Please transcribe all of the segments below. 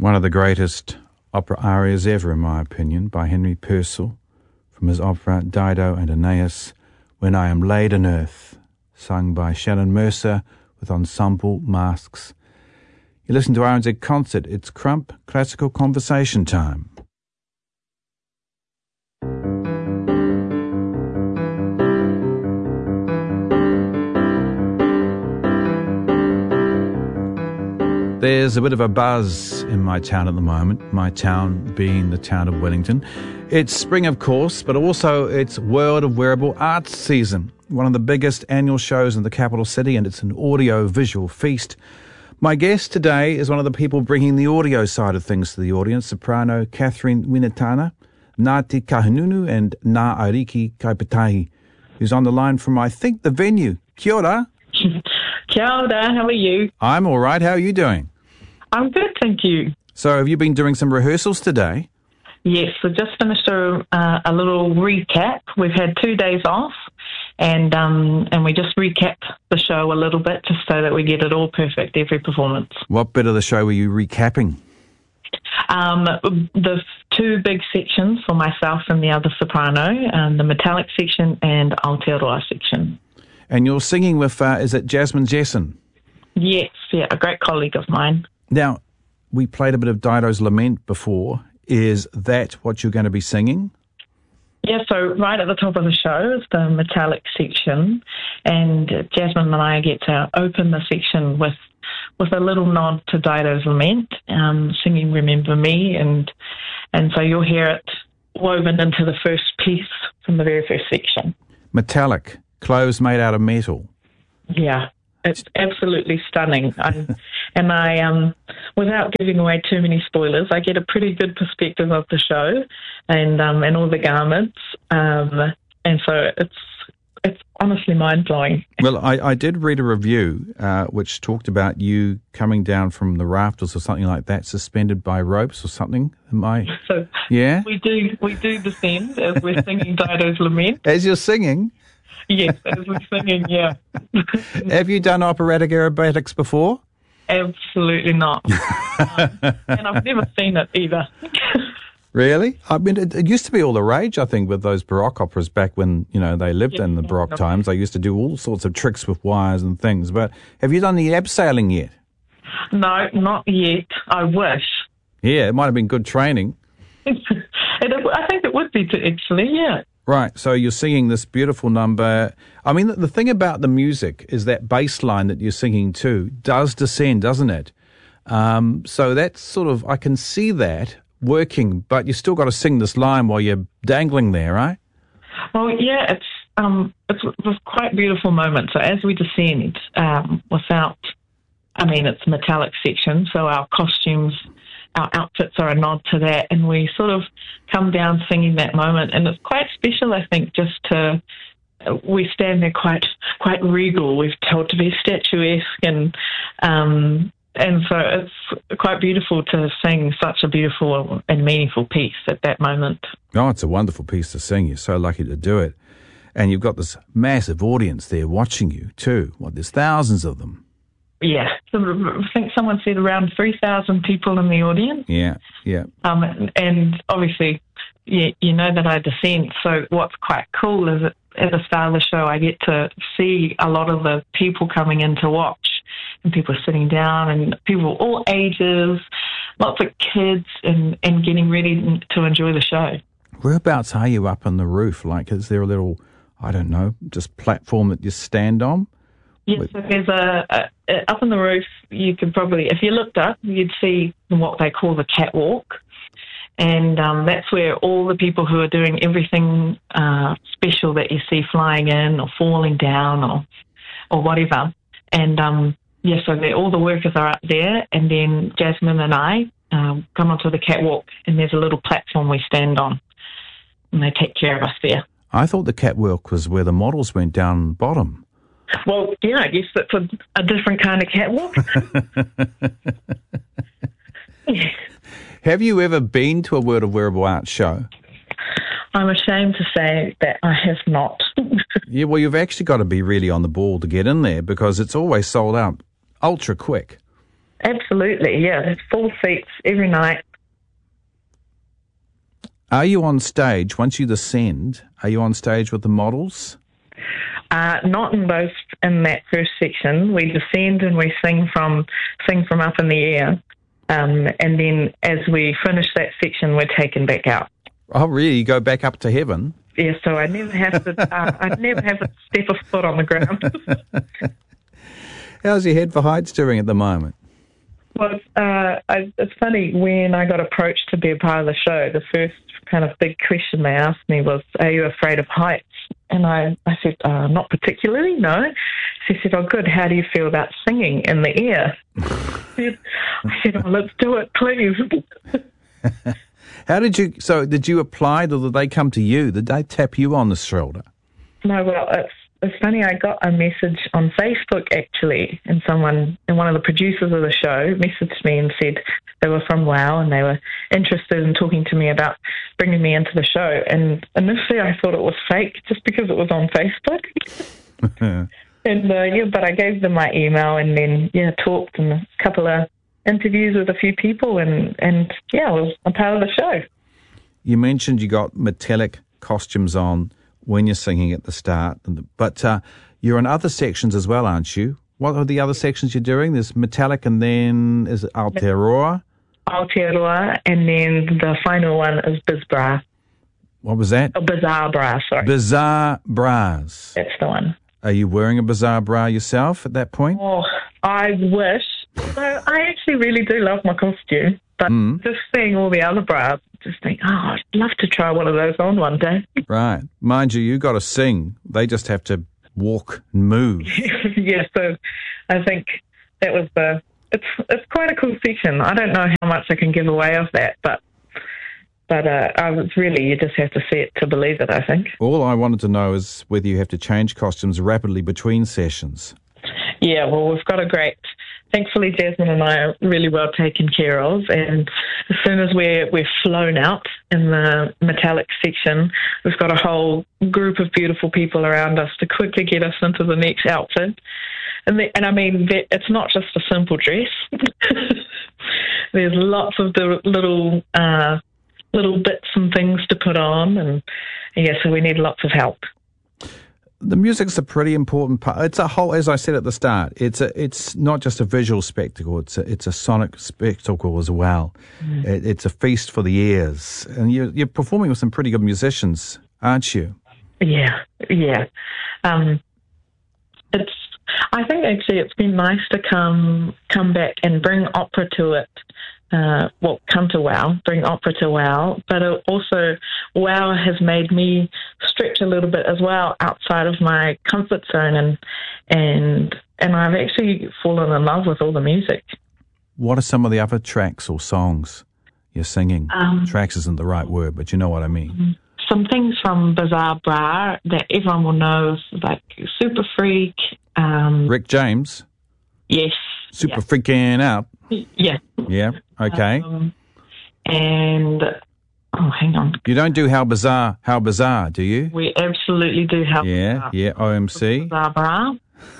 One of the greatest opera arias ever, in my opinion, by Henry Purcell, from his opera Dido and Aeneas, When I Am Laid in Earth, sung by Shannon Mercer with ensemble masks. You listen to RNZ Concert. It's Crump Classical Conversation time. There's a bit of a buzz in my town at the moment, my town being the town of Wellington. It's spring, of course, but also it's World of Wearable Arts season, one of the biggest annual shows in the capital city, and it's an audio-visual feast. My guest today is one of the people bringing the audio side of things to the audience, soprano Catherine Winatana, Ngāti Kahungunu and Ngā Ariki Kaipatahi, who's on the line from, I think, the venue. Kia ora. Kia ora, how are you? I'm all right. How are you doing? I'm good, thank you. So have you been doing some rehearsals today? Yes, we've just finished a little recap. We've had 2 days off, and we just recapped the show a little bit just so that we get it all perfect, every performance. What bit of the show were you recapping? The two big sections for myself and the other soprano, the metallic section and Aotearoa section. And you're singing with, is it Jasmine Jessen? Yes, yeah, a great colleague of mine. Now, we played a bit of Dido's Lament before. Is that what you're going to be singing? Yeah, so right at the top of the show is the metallic section, and Jasmine and I get to open the section with a little nod to Dido's Lament, singing Remember Me, and so you'll hear it woven into the first piece from the very first section. Metallic, clothes made out of metal. Yeah. It's absolutely stunning. And I, without giving away too many spoilers, I get a pretty good perspective of the show and all the garments. And so it's honestly mind-blowing. Well, I did read a review which talked about you coming down from the rafters or something like that, suspended by ropes or something. So yeah? We do descend as we're singing Dido's Lament. As you're singing? Yes, as we're singing, yeah. Have you done operatic aerobatics before? Absolutely not. And I've never seen it either. Really? I mean, it used to be all the rage, I think, with those Baroque operas back when, they lived in the Baroque times. They used to do all sorts of tricks with wires and things. But have you done the abseiling yet? No, not yet. I wish. Yeah, it might have been good training. I think it would be, actually, yeah. Right, so you're singing this beautiful number. I mean, the thing about the music is that bass line that you're singing too does descend, doesn't it? So that's sort of, I can see that working, but you still got to sing this line while you're dangling there, right? Well, yeah, it's quite beautiful moment. So as we descend, it's metallic section, so our costumes, our outfits are a nod to that, and we sort of come down singing that moment, and it's quite special, I think, we stand there quite regal. We're told to be statuesque, and so it's quite beautiful to sing such a beautiful and meaningful piece at that moment. Oh, it's a wonderful piece to sing. You're so lucky to do it. And you've got this massive audience there watching you too. There's thousands of them. Yeah, I think someone said around 3,000 people in the audience. Yeah. And obviously, you know that I descend, so what's quite cool is that at the start of the show I get to see a lot of the people coming in to watch, and people sitting down, and people all ages, lots of kids, and getting ready to enjoy the show. Whereabouts are you up on the roof? Like, is there a little, I don't know, just platform that you stand on? Yes, so there's up on the roof, you could probably, if you looked up, you'd see what they call the catwalk. And that's where all the people who are doing everything special that you see flying in or falling down or whatever. And, so all the workers are up there, and then Jasmine and I come onto the catwalk, and there's a little platform we stand on, and they take care of us there. I thought the catwalk was where the models went down bottom. Well, I guess that's a different kind of catwalk. Have you ever been to a World of Wearable Arts show? I'm ashamed to say that I have not. Yeah, well, you've actually got to be really on the ball to get in there, because it's always sold out ultra quick. Absolutely, yeah. There's full seats every night. Are you on stage, once you descend, are you on stage with the models? Not in that first section. We descend and we sing from up in the air. And then as we finish that section, we're taken back out. Oh, really? You go back up to heaven? Yeah, so I never have to step a foot on the ground. How's your Head for Heights doing at the moment? Well, it's funny, when I got approached to be a part of the show, the first kind of big question they asked me was, are you afraid of heights? And I said, not particularly, no. She said, oh, good, how do you feel about singing in the air? I said, oh, let's do it, please. Did you apply, or did they come to you? Did they tap you on the shoulder? No, well, it's funny, I got a message on Facebook, actually, and one of the producers of the show messaged me and said they were from WOW and they were interested in talking to me about bringing me into the show. And initially I thought it was fake just because it was on Facebook. But I gave them my email and then, talked and a couple of interviews with a few people and I was a part of the show. You mentioned you got metallic costumes on when you're singing at the start, but you're in other sections as well, aren't you? What are the other sections you're doing? There's metallic, and then is it Aotearoa? Aotearoa, and then the final one is Bizbra. What was that? Oh, Bizarre Bra, sorry. Bizarre Bras. That's the one. Are you wearing a bizarre bra yourself at that point? Oh, I wish. So I actually really do love my costume, but just seeing all the other bras, just think, I'd love to try one of those on one day. Right. Mind you got to sing. They just have to walk and move. Yeah, so I think that was it's quite a cool section. I don't know how much I can give away of that, but I was really, you just have to see it to believe it, I think. All I wanted to know is whether you have to change costumes rapidly between sessions. Yeah, well, we've got thankfully Jasmine and I are really well taken care of, and as soon as we're flown out in the metallic section, we've got a whole group of beautiful people around us to quickly get us into the next outfit. And I mean, it's not just a simple dress. There's lots of the little bits and things to put on, and so we need lots of help. The music's a pretty important part. It's a whole, as I said at the start, it's not just a visual spectacle, it's a sonic spectacle as well. It's a feast for the ears. And you're performing with some pretty good musicians, aren't you? Yeah. I think actually it's been nice to come back and bring opera to it. Come to WOW, bring opera to WOW, but also WOW has made me stretch a little bit as well outside of my comfort zone, and I've actually fallen in love with all the music. What are some of the other tracks or songs you're singing? Tracks isn't the right word, but you know what I mean. Some things from Bizarre Bra that everyone will know, like Super Freak. Rick James? Yes. Super Freaking Out? Yeah. Yeah, okay. And, hang on. You don't do How Bizarre, do you? We absolutely do How Bizarre. Yeah, OMC. Bizarre Bra.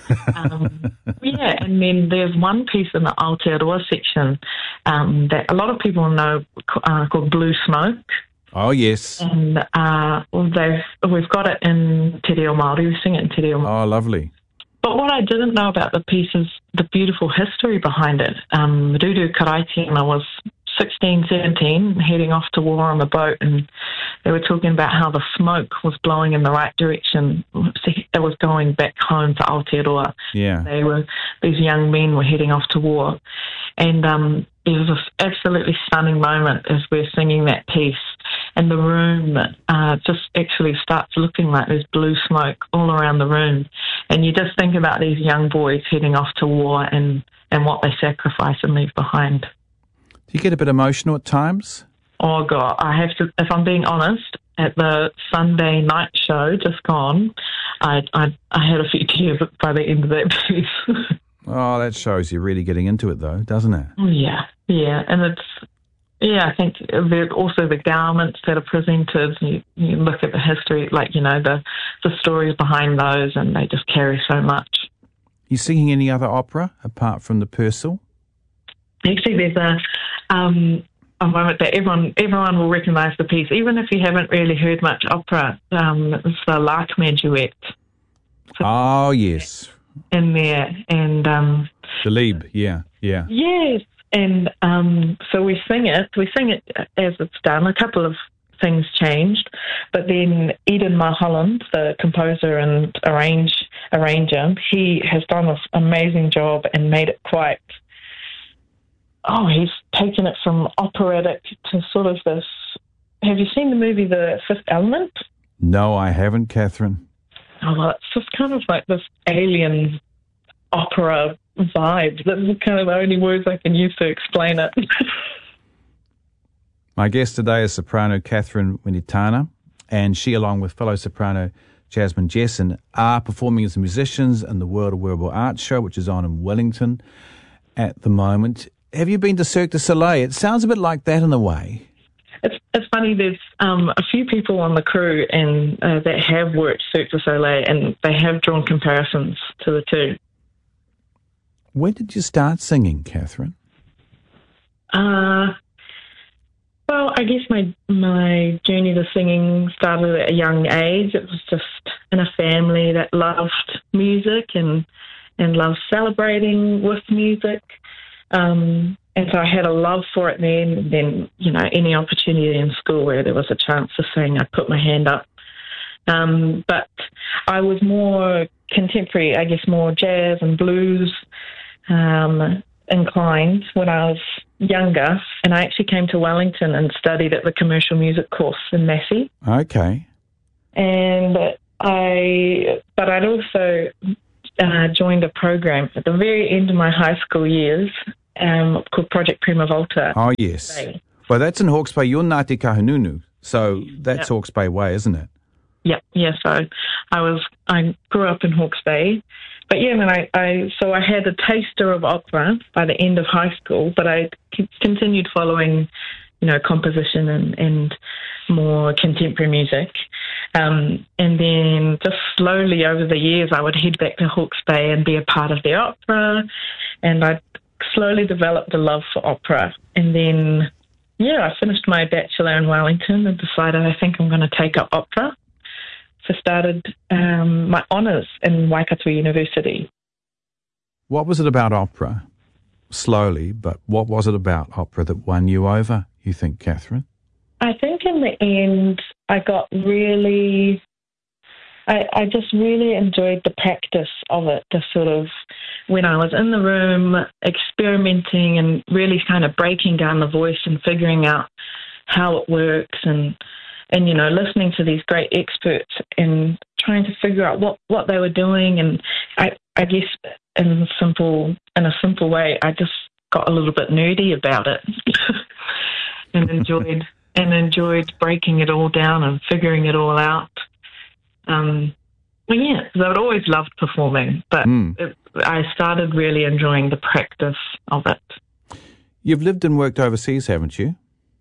And then there's one piece in the Aotearoa section that a lot of people know called Blue Smoke. Oh, yes. And we've got it in Te Reo Māori. We sing it in Te Reo Māori. Oh, lovely. But what I didn't know about the piece is the beautiful history behind it. Ruru Karaitiana was 16, 17, heading off to war on the boat, and they were talking about how the smoke was blowing in the right direction. It was going back home to Aotearoa. Yeah. These young men were heading off to war. And there was this absolutely stunning moment as we're singing that piece, and the room just actually starts looking like there's blue smoke all around the room. And you just think about these young boys heading off to war and what they sacrifice and leave behind. Do you get a bit emotional at times? Oh, God, I have to, if I'm being honest, at the Sunday night show just gone, I had a few tears by the end of that piece. Oh, that shows you're really getting into it, though, doesn't it? Yeah. And I think also the garments that are presented, you look at the history, the stories behind those, and they just carry so much. You singing any other opera apart from the Purcell? Actually, there's a moment that everyone will recognise the piece, even if you haven't really heard much opera. It's the Lakme duet. Oh, yes. In there, and Dalib, yeah. Yes, and so we sing it as it's done. A couple of things changed, but then Eden Mulholland, the composer and arranger, he has done this amazing job and made it quite. Oh, he's taken it from operatic to sort of this. Have you seen the movie The Fifth Element? No, I haven't, Catherine. Oh, well, it's just kind of like this alien opera vibe. That's kind of the only words I can use to explain it. My guest today is soprano Catherine Winitana, and she, along with fellow soprano Jasmine Jessen, are performing as musicians in the World of Wearable Arts show, which is on in Wellington at the moment. Have you been to Cirque du Soleil? It sounds a bit like that in a way. It's funny, there's a few people on the crew and that have worked Cirque du Soleil, and they have drawn comparisons to the two. When did you start singing, Catherine? Well, I guess my journey to singing started at a young age. It was just in a family that loved music and loved celebrating with music. And so I had a love for it then. And then, any opportunity in school where there was a chance to sing, I put my hand up. But I was more contemporary, I guess more jazz and blues inclined when I was younger. And I actually came to Wellington and studied at the commercial music course in Massey. Okay. And I'd also joined a program at the very end of my high school years called Project Prima Volta. Oh, yes. Well, that's in Hawke's Bay. You're Ngāti Kahungunu, so that's Hawke's Bay Way, isn't it? Yep. Yeah. So I grew up in Hawke's Bay, but yeah, I had a taster of opera by the end of high school, but I continued following, composition and more contemporary music. And then just slowly over the years, I would head back to Hawke's Bay and be a part of the opera, and I slowly developed a love for opera. And then, I finished my bachelor in Wellington and decided I think I'm going to take up opera. So started my honours in Waikato University. What was it about opera? Slowly, but what was it about opera that won you over, you think, Catherine? I think in the end, I just really enjoyed the practice of it, the sort of, when I was in the room experimenting and really kind of breaking down the voice and figuring out how it works and listening to these great experts and trying to figure out what they were doing. And I guess in a simple way, I just got a little bit nerdy about it and enjoyed breaking it all down and figuring it all out. Because I'd always loved performing, but I started really enjoying the practice of it. You've lived and worked overseas, haven't you?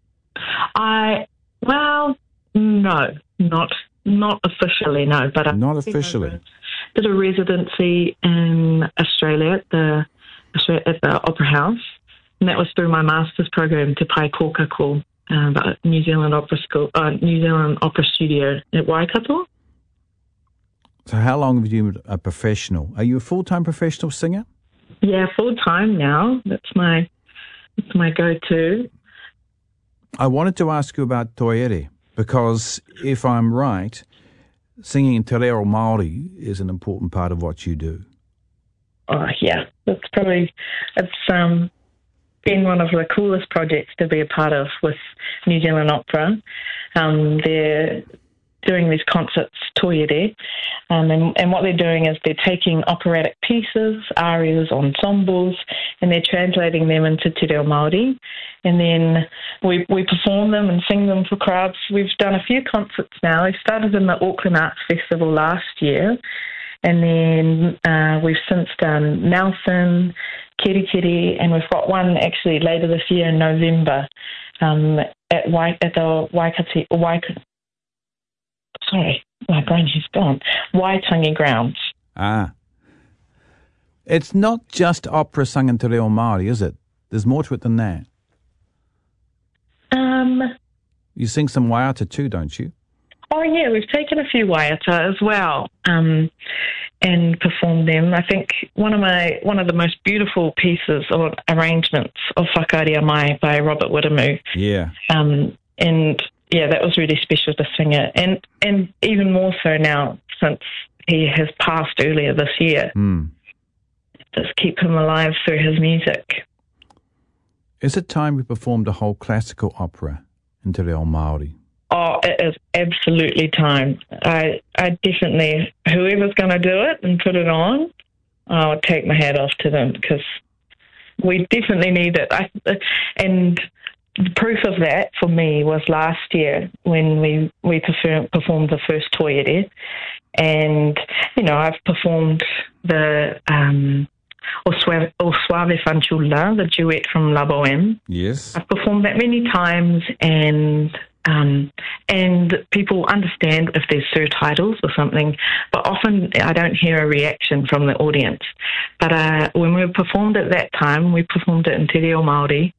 No, not officially, no. But not officially. I did a residency in Australia at the Opera House, and that was through my master's program Te Pai Kōkako, the New Zealand Opera Studio at Waikato. So how long have you been a professional? Are you a full-time professional singer? Yeah, full-time now. That's my go-to. I wanted to ask you about Toiere, because if I'm right, singing in Te Reo Māori is an important part of what you do. Oh, yeah. It's been one of the coolest projects to be a part of with New Zealand Opera. They're doing these concerts, Toiere, and what they're doing is they're taking operatic pieces, arias, ensembles, and they're translating them into Te Reo Māori, and then we perform them and sing them for crowds. We've done a few concerts now. We started in the Auckland Arts Festival last year, and then we've since done Nelson, Kirikiri, and we've got one actually later this year in November at the Waikato. Sorry, my brain has gone. Waitangi Grounds. Ah. It's not just opera sung in Te Reo Māori, is it? There's more to it than that. You sing some waiata too, don't you? Oh, yeah, we've taken a few waiata as well and performed them. I think one of the most beautiful pieces or arrangements of Whakaaria Mai by Robert Wiremu. Yeah. And, yeah, that was really special to sing it. And even more so now since he has passed earlier this year. Just keep him alive through his music. Is it time we performed a whole classical opera in Te Reo Māori? Oh, it is absolutely time. I definitely, whoever's going to do it and put it on, I'll take my hat off to them because we definitely need it. And the proof of that for me was last year when we performed the first Toiere. And, you know, I've performed the O Suave Fanciulla, the duet from La Boheme. Yes. I've performed that many times, and people understand if there's surtitles or something, but often I don't hear a reaction from the audience. But when we performed it that time, we performed it in Te Reo Māori,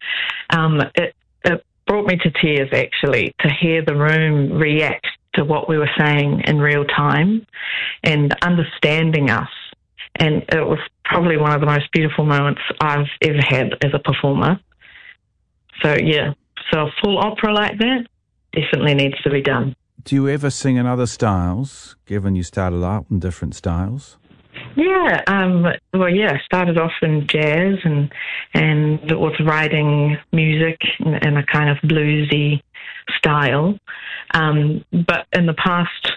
it brought me to tears, actually, to hear the room react to what we were saying in real time and understanding us. And it was probably one of the most beautiful moments I've ever had as a performer. So, yeah, so a full opera like that definitely needs to be done. Do you ever sing in other styles, given you started out in different styles? Yeah, I started off in jazz and was writing music in a kind of bluesy style. But in the past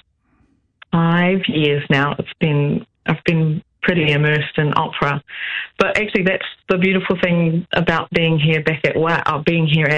5 years now, I've been pretty immersed in opera. But actually, that's the beautiful thing about being here at